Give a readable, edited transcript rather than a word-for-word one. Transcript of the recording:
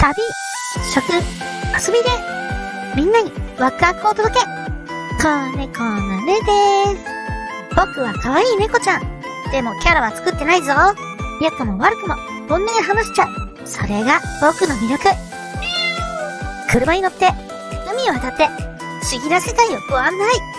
旅、食、遊びで、みんなにワクワクをお届け。子猫のねです。僕は可愛い猫ちゃん。でもキャラは作ってないぞ。良くも悪くも本音で話しちゃう。それが僕の魅力。車に乗って、海を渡って、不思議な世界をご案内。